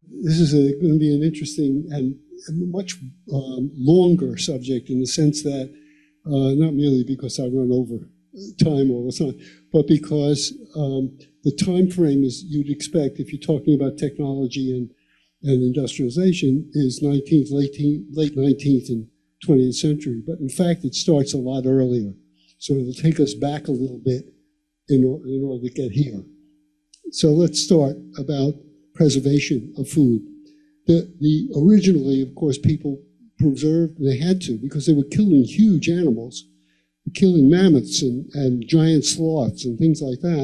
this is going to be an interesting and much longer subject in the sense that, not merely because I run over time all the time, but because the time frame is you'd expect if you're talking about technology and industrialization is late 19th and 20th century. But in fact, it starts a lot earlier. So it'll take us back a little bit in order to get here. So let's start about preservation of food. Originally, of course, people preserved, they had to, because they were killing huge animals, killing mammoths and giant sloths and things like that.